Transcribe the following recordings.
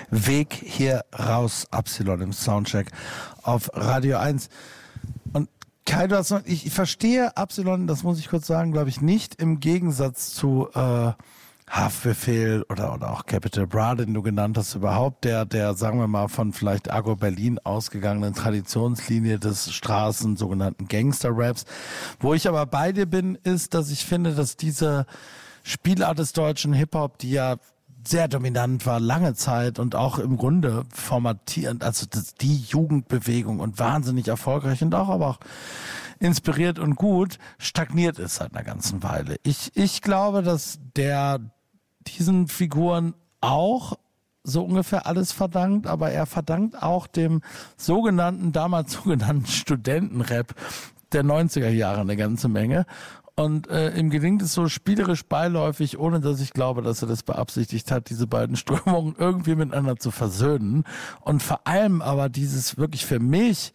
Weg hier raus, Absilon im Soundcheck auf Radio 1. Und Kai, du hast noch, ich verstehe Absilon, das muss ich kurz sagen, glaube ich, nicht im Gegensatz zu Haftbefehl oder auch Capital Bra, den du genannt hast, überhaupt der, sagen wir mal, von vielleicht Agro Berlin ausgegangenen Traditionslinie des sogenannten Gangster-Raps. Wo ich aber bei dir bin, ist, dass ich finde, dass diese Spielart des deutschen Hip-Hop, die ja sehr dominant war, lange Zeit und auch im Grunde formatierend, also die Jugendbewegung und wahnsinnig erfolgreich und auch, aber auch inspiriert und gut, stagniert ist seit einer ganzen Weile. Ich glaube, dass diesen Figuren auch so ungefähr alles verdankt, aber er verdankt auch dem damals sogenannten Studentenrap der 90er Jahre eine ganze Menge. Und ihm gelingt es so spielerisch beiläufig, ohne dass ich glaube, dass er das beabsichtigt hat, diese beiden Strömungen irgendwie miteinander zu versöhnen. Und vor allem aber dieses wirklich für mich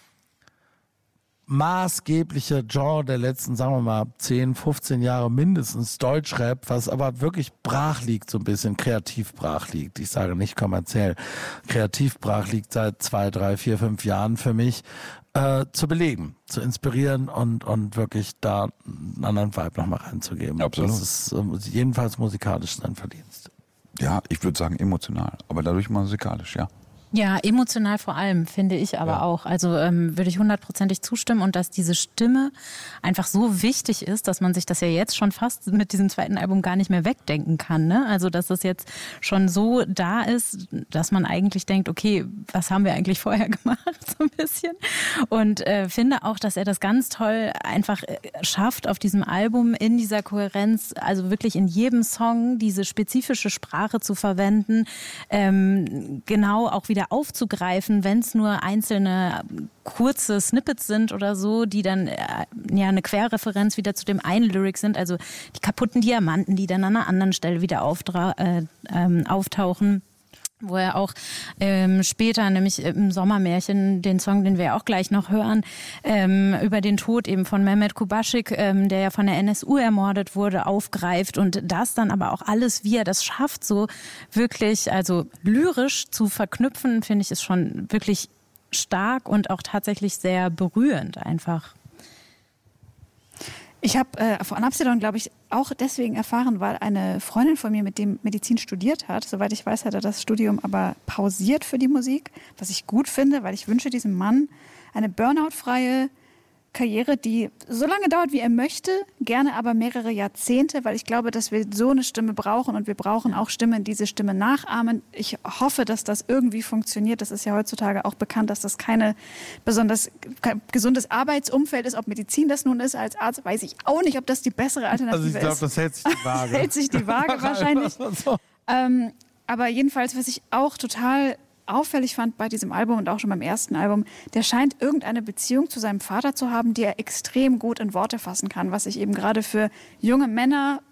maßgebliche Genre der letzten, sagen wir mal, 10, 15 Jahre mindestens, Deutschrap, was aber wirklich brach liegt, so ein bisschen kreativ brach liegt. Ich sage nicht kommerziell. Kreativ brach liegt seit 2, 3, 4, 5 Jahren für mich, zu beleben, zu inspirieren und wirklich da einen anderen Vibe nochmal reinzugeben. Absolut. Das ist jedenfalls musikalisch sein Verdienst. Ja, ich würde sagen emotional, aber dadurch musikalisch, ja. Ja, emotional vor allem, finde ich aber auch. Also würde ich 100%ig zustimmen und dass diese Stimme einfach so wichtig ist, dass man sich das ja jetzt schon fast mit diesem zweiten Album gar nicht mehr wegdenken kann. Ne? Also dass es jetzt schon so da ist, dass man eigentlich denkt, okay, was haben wir eigentlich vorher gemacht, so ein bisschen. Und finde auch, dass er das ganz toll einfach schafft, auf diesem Album in dieser Kohärenz, also wirklich in jedem Song diese spezifische Sprache zu verwenden, genau auch wieder aufzugreifen, wenn es nur einzelne kurze Snippets sind oder so, die dann eine Querreferenz wieder zu dem einen Lyric sind, also die kaputten Diamanten, die dann an einer anderen Stelle wieder auftauchen. Wo er auch später, nämlich im Sommermärchen, den Song, den wir auch gleich noch hören, über den Tod eben von Mehmet Kubaschik, der ja von der NSU ermordet wurde, aufgreift und das dann aber auch alles, wie er das schafft, so wirklich, also lyrisch zu verknüpfen, finde ich, ist schon wirklich stark und auch tatsächlich sehr berührend einfach. Ich habe von Absilon, glaube ich, auch deswegen erfahren, weil eine Freundin von mir mit dem Medizin studiert hat. Soweit ich weiß, hat er das Studium aber pausiert für die Musik, was ich gut finde, weil ich wünsche diesem Mann eine burnout-freie Karriere, die so lange dauert, wie er möchte, gerne aber mehrere Jahrzehnte, weil ich glaube, dass wir so eine Stimme brauchen und wir brauchen auch Stimmen, die diese Stimme nachahmen. Ich hoffe, dass das irgendwie funktioniert. Das ist ja heutzutage auch bekannt, dass das kein gesundes Arbeitsumfeld ist. Ob Medizin das nun ist als Arzt, weiß ich auch nicht, ob das die bessere Alternative ist. Also ich glaube, das hält sich die Waage. Hält sich die Waage wahrscheinlich. Aber jedenfalls, was ich auch total auffällig fand bei diesem Album und auch schon beim ersten Album, der scheint irgendeine Beziehung zu seinem Vater zu haben, die er extrem gut in Worte fassen kann, was ich eben gerade für junge Männer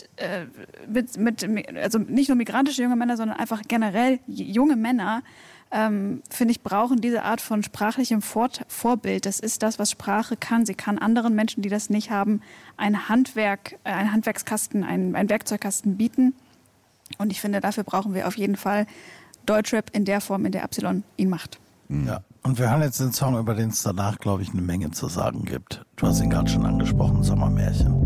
also nicht nur migrantische junge Männer, sondern einfach generell junge Männer, finde ich, brauchen diese Art von sprachlichem Vorbild. Das ist das, was Sprache kann. Sie kann anderen Menschen, die das nicht haben, ein Handwerkskasten, ein Werkzeugkasten bieten. Und ich finde, dafür brauchen wir auf jeden Fall Deutschrap in der Form, in der Absilon ihn macht. Ja, und wir hören jetzt den Song, über den es danach, glaube ich, eine Menge zu sagen gibt. Du hast ihn gerade schon angesprochen, Sommermärchen.